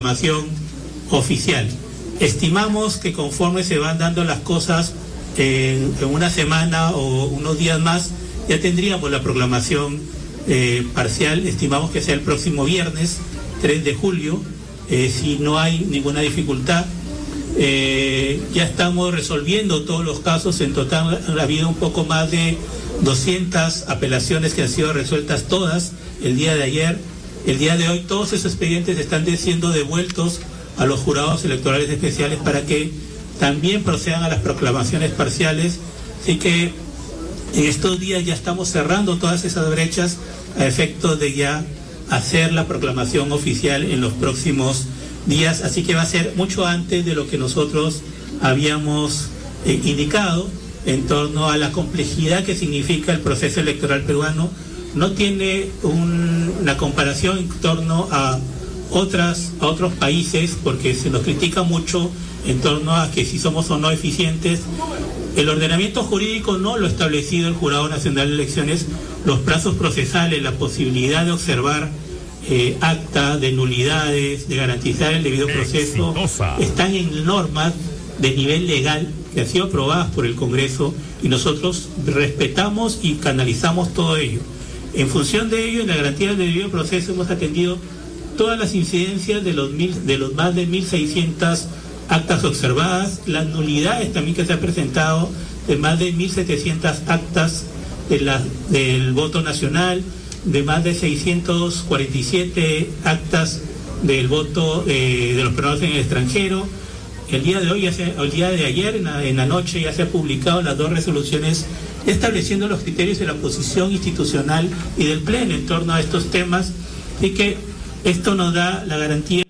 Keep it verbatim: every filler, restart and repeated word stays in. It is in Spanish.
proclamación oficial. Estimamos que conforme se van dando las cosas en, en una semana o unos días más, ya tendríamos la proclamación eh, parcial. Estimamos que sea el próximo viernes, tres de julio, eh, si no hay ninguna dificultad. Eh, ya estamos resolviendo todos los casos. En total ha habido un poco más de doscientas apelaciones que han sido resueltas todas el día de ayer. El día de hoy todos esos expedientes están siendo devueltos a los jurados electorales especiales para que también procedan a las proclamaciones parciales. Así que en estos días ya estamos cerrando todas esas brechas a efecto de ya hacer la proclamación oficial en los próximos días. Así que va a ser mucho antes de lo que nosotros habíamos eh, indicado en torno a la complejidad que significa el proceso electoral peruano. No tiene un, una comparación en torno a otras a otros países, porque se nos critica mucho en torno a que si somos o no eficientes. El ordenamiento jurídico no lo ha establecido el Jurado Nacional de Elecciones, los plazos procesales, la posibilidad de observar eh, acta de nulidades, de garantizar el debido proceso, Exitosa. Están en normas de nivel legal que han sido aprobadas por el Congreso, y nosotros respetamos y canalizamos todo ello. En función de ello, en la garantía del debido proceso hemos atendido todas las incidencias de los, mil, de los más de mil seiscientas actas observadas, las nulidades también que se han presentado de más de mil setecientas actas de la, del voto nacional, de más de seiscientas cuarenta y siete actas del voto eh, de los peruanos en el extranjero. El día de hoy, ya se, el día de ayer, en la, en la noche, ya se han publicado las dos resoluciones estableciendo los criterios de la posición institucional y del Pleno en torno a estos temas. Así que esto nos da la garantía